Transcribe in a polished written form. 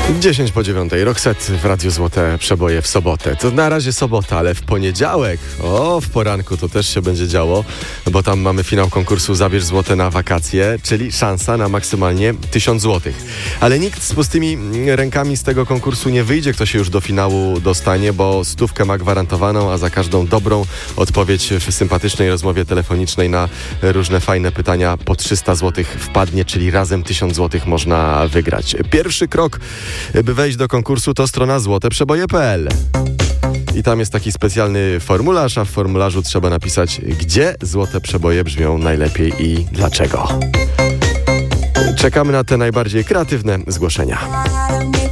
10:10, Roxette w Radiu Złote Przeboje w sobotę. To na razie sobota, ale w poniedziałek, w poranku to też się będzie działo, bo tam mamy finał konkursu Zabierz złote na wakacje, czyli szansa na maksymalnie 1000 złotych. Ale nikt z pustymi rękami z tego konkursu nie wyjdzie, kto się już do finału dostanie, bo 100 ma gwarantowaną, a za każdą dobrą odpowiedź w sympatycznej rozmowie telefonicznej na różne fajne pytania po 300 złotych wpadnie, czyli razem 1000 złotych można wygrać. Pierwszy krok, by wejść do konkursu, to strona złoteprzeboje.pl. I tam jest taki specjalny formularz, a w formularzu trzeba napisać, gdzie złote przeboje brzmią najlepiej i dlaczego. Czekamy na te najbardziej kreatywne zgłoszenia.